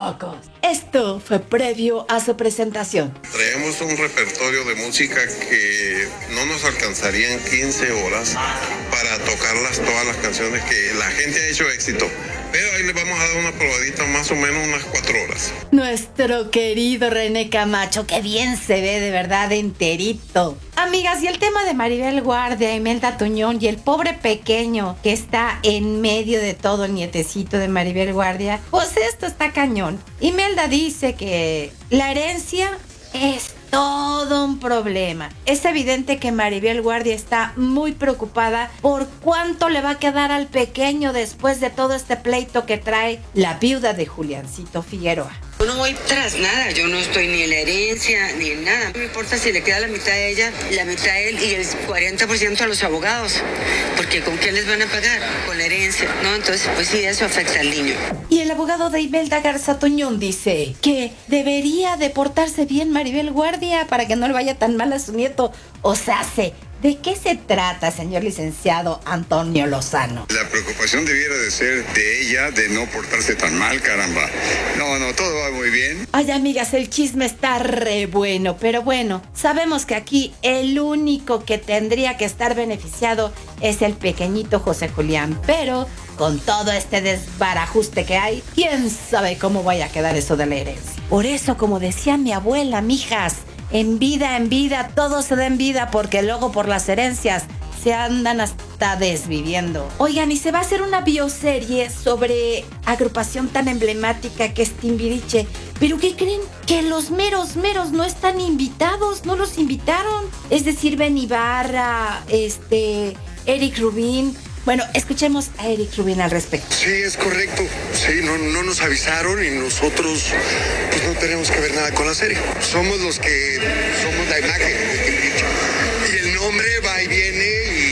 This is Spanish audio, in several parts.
locos. Esto fue previo a su presentación. Traemos un repertorio de música que no nos alcanzaría en 15 horas para tocarlas todas las canciones que la gente ha hecho éxito. Pero ahí les vamos a dar una probadita, más o menos unas 4 horas. Nuestro querido René Camacho, que bien se ve de verdad enterito. Amigas, y el tema de Maribel Guardia, Imelda Tuñón y el pobre pequeño que está en medio de todo, el nietecito de Maribel Guardia, pues esto está cañón. Imelda dice que la herencia es todo un problema. Es evidente que Maribel Guardia está muy preocupada por cuánto le va a quedar al pequeño después de todo este pleito que trae la viuda de Juliancito Figueroa. Yo no voy tras nada, yo no estoy ni en la herencia, ni en nada. No me importa si le queda la mitad a ella, la mitad a él y el 40% a los abogados. Porque ¿con qué les van a pagar? Con la herencia, ¿no? Entonces, pues sí, eso afecta al niño. Y el abogado de Imelda Garza Tuñón dice que debería de portarse bien Maribel Guardia para que no le vaya tan mal a su nieto. O sea, ¿de qué se trata, señor licenciado Antonio Lozano? La preocupación debiera de ser de ella, de no portarse tan mal, caramba. No, todo va muy bien. Ay, amigas, el chisme está re bueno, pero bueno, sabemos que aquí el único que tendría que estar beneficiado es el pequeñito José Julián, pero con todo este desbarajuste que hay, quién sabe cómo vaya a quedar eso de la herencia. Por eso, como decía mi abuela, mijas, en vida, todo se da en vida, porque luego por las herencias se andan hasta desviviendo. Oigan, y se va a hacer una bioserie sobre agrupación tan emblemática que es Timbiriche. ¿Pero qué creen? Que los meros no están invitados, no los invitaron. Es decir, Ben Ibarra, Eric Rubin. Bueno, escuchemos a Eric Rubin al respecto. Sí, es correcto. Sí, no nos avisaron y nosotros pues no tenemos que ver nada con la serie. Somos los que somos la imagen de Timbiriche. Y el nombre va y viene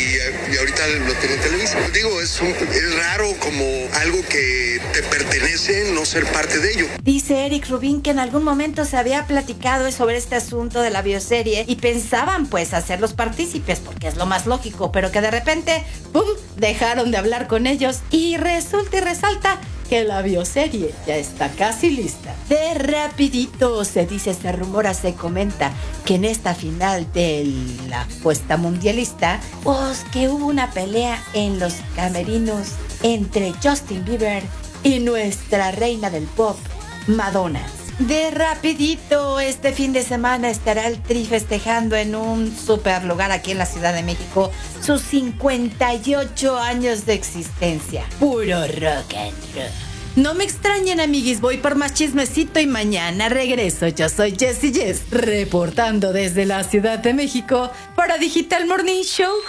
y ahorita lo tiene Televisa. Digo, es raro como algo que te pertenece no ser parte de ello. Dice Eric Rubin que en algún momento se había platicado sobre este asunto de la bioserie y pensaban pues hacerlos partícipes porque es lo más lógico, pero que de repente, ¡pum!, dejaron de hablar con ellos y resulta y resalta que la bioserie ya está casi lista. De rapidito se dice, se rumora, se comenta que en esta final de la apuesta mundialista, pues que hubo una pelea en los camerinos entre Justin Bieber y nuestra reina del pop, Madonna. De rapidito, este fin de semana estará el Tri festejando en un super lugar aquí en la Ciudad de México sus 58 años de existencia. Puro rock and roll. No me extrañen, amiguis, voy por más chismecito y mañana regreso. Yo soy Jessie Jess, reportando desde la Ciudad de México para Digital Morning Show.